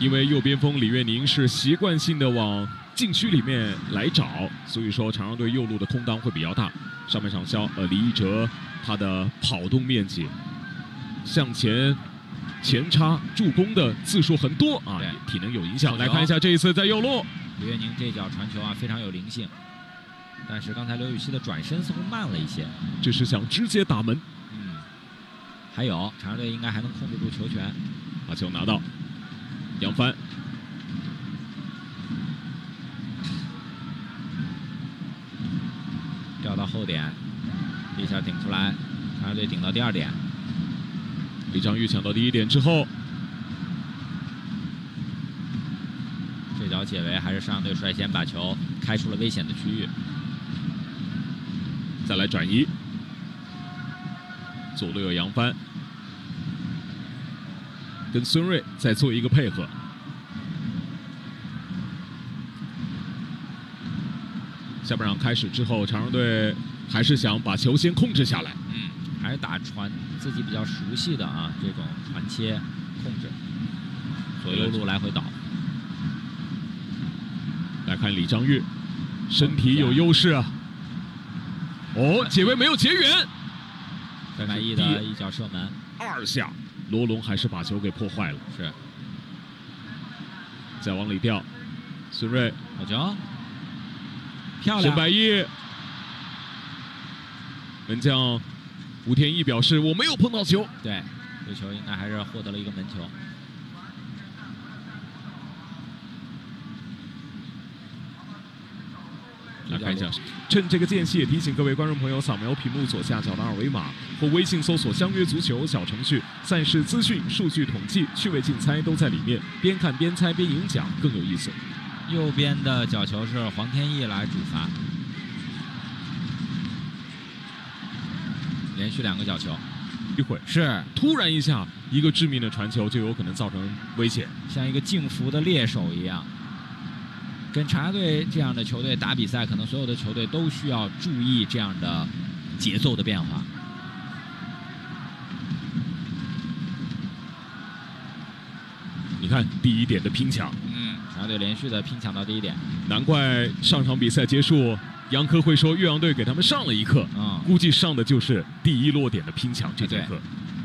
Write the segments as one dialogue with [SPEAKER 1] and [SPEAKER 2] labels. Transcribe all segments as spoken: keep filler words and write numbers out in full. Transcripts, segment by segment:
[SPEAKER 1] 因为右边锋李月宁是习惯性的往禁区里面来找，所以说长沙队右路的空当会比较大。上半场肖呃李一哲他的跑动面积、向前前插助攻的次数很多啊，体能有影响。来看一下这一次在右路，
[SPEAKER 2] 李月宁这脚传球啊非常有灵性，但是刚才刘禹锡的转身似乎慢了一些，
[SPEAKER 1] 这是想直接打门。
[SPEAKER 2] 嗯，还有长沙队应该还能控制住球权，
[SPEAKER 1] 把球拿到，杨帆。
[SPEAKER 2] 掉到后点，一下顶出来，长沙队顶到第二点。
[SPEAKER 1] 李章玉抢到第一点之后，
[SPEAKER 2] 这脚解围还是上港队率先把球开出了危险的区域。
[SPEAKER 1] 再来转移，左路有杨帆，跟孙睿再做一个配合。 下半场开始之后，长沙队还是想把球先控制下来。
[SPEAKER 2] 嗯，还是打传自己比较熟悉的啊，这种传切控制，左右路来回倒。
[SPEAKER 1] 来看李章玉，身体有优势啊。哦，解围没有结缘。
[SPEAKER 2] 陈百毅的一脚射门，
[SPEAKER 1] 二下，罗龙还是把球给破坏了。
[SPEAKER 2] 是。
[SPEAKER 1] 再往里掉，孙睿，
[SPEAKER 2] 好球。 漂亮！
[SPEAKER 1] 沈百毅，门将吴天一表示我没有碰到球。
[SPEAKER 2] 对，这球应该还是获得了一个门球。
[SPEAKER 1] 来看一下，趁这个间隙也提醒各位观众朋友，扫描屏幕左下角的二维码，或微信搜索“相约足球”小程序，赛事资讯、数据统计、趣味竞猜都在里面，边看边猜边赢奖，更有意思。
[SPEAKER 2] 右边的角球是黄天意来主罚，连续两个角球，
[SPEAKER 1] 一会
[SPEAKER 2] 是
[SPEAKER 1] 突然一下一个致命的传球就有可能造成危险，
[SPEAKER 2] 像一个敬服的猎手一样。跟长沙队这样的球队打比赛，可能所有的球队都需要注意这样的节奏的变化。
[SPEAKER 1] 你看第一点的拼抢，
[SPEAKER 2] 嗯，长沙队连续的拼抢到第一点，
[SPEAKER 1] 难怪上场比赛结束，杨科会说岳阳队给他们上了一课，
[SPEAKER 2] 嗯，
[SPEAKER 1] 估计上的就是第一落点的拼抢这节课。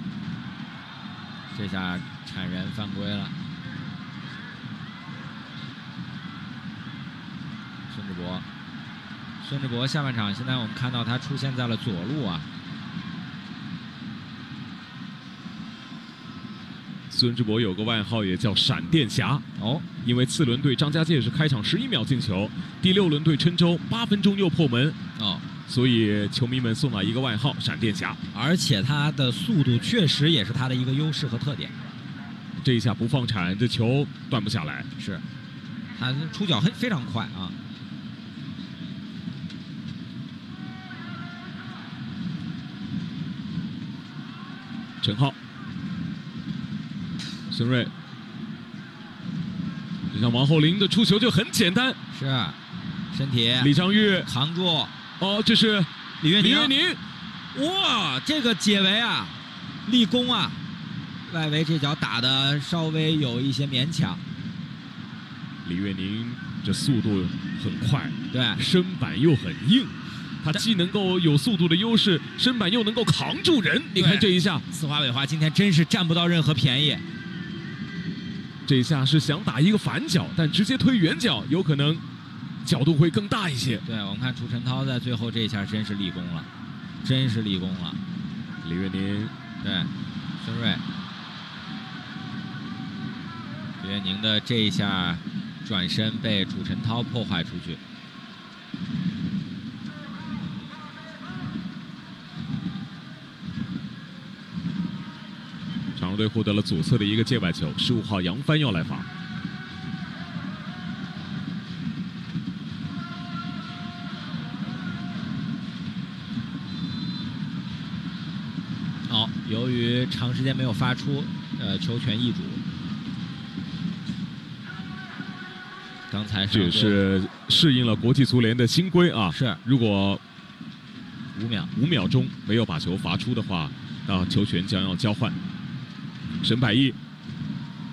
[SPEAKER 2] 这下铲人犯规了，孙志博，孙志博下半场现在我们看到他出现在了左路啊。
[SPEAKER 1] 孙志博有个外号也叫闪电侠
[SPEAKER 2] 哦，
[SPEAKER 1] 因为次轮对张家界是开场十一秒进球，第六轮对郴州八分钟又破门
[SPEAKER 2] 哦，
[SPEAKER 1] 所以球迷们送了一个外号闪电侠。
[SPEAKER 2] 而且他的速度确实也是他的一个优势和特点。
[SPEAKER 1] 这一下不放铲，这球断不下来。
[SPEAKER 2] 是，他出脚很非常快啊。
[SPEAKER 1] 陈浩。 孙睿，就像王厚林的出球就很简单，
[SPEAKER 2] 是，身体。
[SPEAKER 1] 李章玉
[SPEAKER 2] 扛住，
[SPEAKER 1] 哦，这是
[SPEAKER 2] 李月宁。
[SPEAKER 1] 李月宁，
[SPEAKER 2] 哇，这个解围啊，立功啊，外围这脚打的稍微有一些勉强。
[SPEAKER 1] 李月宁这速度很快，
[SPEAKER 2] 对，
[SPEAKER 1] 身板又很硬，他既能够有速度的优势，身板又能够扛住人。你看这一下，
[SPEAKER 2] 四华伟华今天真是占不到任何便宜。
[SPEAKER 1] 这一下是想打一个反脚，但直接推远角，有可能角度会更大一些。
[SPEAKER 2] 对，我们看楚晨涛在最后这一下真是立功了，真是立功了。
[SPEAKER 1] 李月宁，
[SPEAKER 2] 对，孙睿，李月宁的这一下转身被楚晨涛破坏出去。
[SPEAKER 1] 长沙队获得了左侧的一个界外球，十五号杨帆要来罚。
[SPEAKER 2] 哦，由于长时间没有发出，呃，球权易主。刚才
[SPEAKER 1] 这也是适应了国际足联的新规啊。
[SPEAKER 2] 是，
[SPEAKER 1] 如果
[SPEAKER 2] 五秒
[SPEAKER 1] 五秒钟没有把球罚出的话，那球权将要交换。沈百毅